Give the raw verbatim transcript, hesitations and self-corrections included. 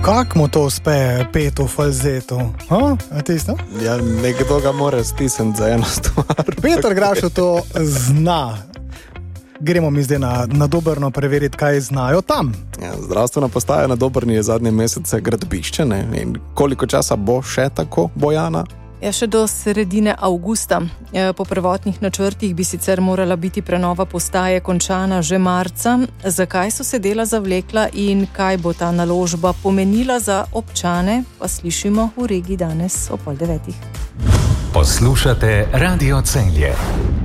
Kako mu to uspe pet v falzetu? Ja, nekdo ga mora stisniti za eno stvar. Peter Grašo to zna. Gremo mi zdaj na, na Dobrno preveriti, kaj znajo tam. Ja, zdravstvena postaja na Dobrni je zadnje mesece gradbišče, ne? In koliko časa bo še tako, Bojana? Ja, še do sredine avgusta. Po prvotnih načrtih bi sicer morala biti prenova postaje končana že marca. Zakaj so se dela zavlekla in kaj bo ta naložba pomenila za občane, pa slišimo v regiji danes o pol devetih. Poslušate Radio Celje.